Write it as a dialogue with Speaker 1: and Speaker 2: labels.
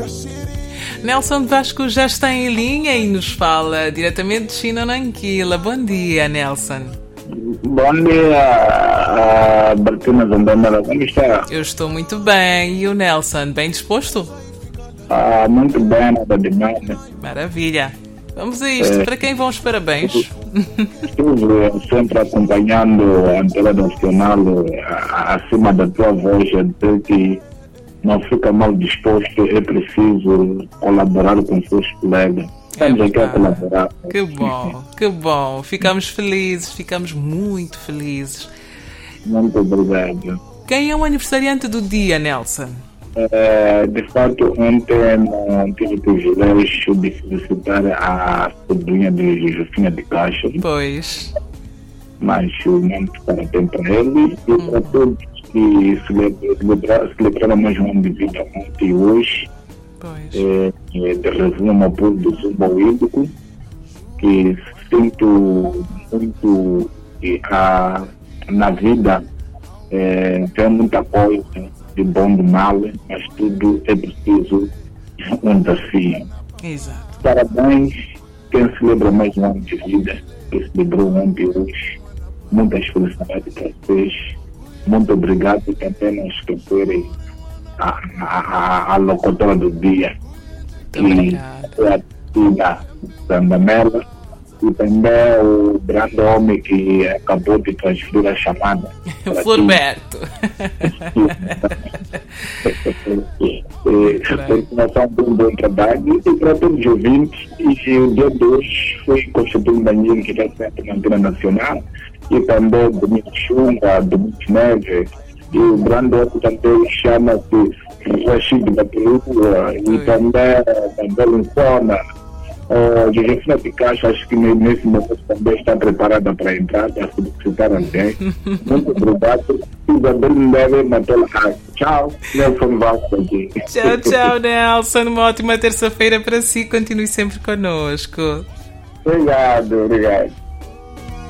Speaker 1: Nelson Vasco já está em linha e nos fala diretamente de Chinananquila. Bom dia, Nelson.
Speaker 2: Bom dia, Bertina Zandamela. Como está?
Speaker 1: Eu estou muito bem. E o Nelson, bem disposto?
Speaker 2: Muito bem, nada demais.
Speaker 1: Maravilha. Vamos a isto. Para quem vão os parabéns?
Speaker 2: Estive sempre acompanhando a Antena Nacional acima da tua voz, a dizer que não fica mal disposto, é preciso colaborar com seus colegas. Estamos aqui a colaborar.
Speaker 1: Que bom, que bom. Ficamos felizes, ficamos muito felizes.
Speaker 2: Muito obrigado.
Speaker 1: Quem é o aniversariante do dia, Nelson?
Speaker 2: De fato, ontem não tive o privilégio de felicitar a sobrinha de Josefina de Castro.
Speaker 1: Pois.
Speaker 2: Mas muito parabéns para ele e para todos que celebraram mais um ano de vida ontem e hoje.
Speaker 1: Pois.
Speaker 2: De resumo ao povo do Zumbaídico, que sinto muito que na vida tem muita coisa de bom e de mal, mas tudo é preciso um desafio.
Speaker 1: Exato.
Speaker 2: Parabéns quem celebra mais um ano de vida, que celebrou ontem e hoje. Muitas felicidades para vocês. Muito obrigado também a esquecerem a locutora do dia, que é a Tina Zandamela, e também o grande homem que acabou de transferir a chamada.
Speaker 1: Florberto.
Speaker 2: Continuação de um bom trabalho e para todos os ouvintes. E o dia de hoje foi constituído Danilo, que está sempre na Antena Nacional, e também Domingos Chunga, Domingos Neves, e o grande outro também chama-se Rachid da Perua, e também Lincona. Josefina de Castro, acho que nesse momento também está preparada para entrar, para solicitar alguém. Muito obrigado. Isabel Ndebe Matola. Tchau, Nelson Vasco aqui.
Speaker 1: Tchau, tchau, Nelson. Uma ótima terça-feira para si. Continue sempre conosco.
Speaker 2: Obrigado.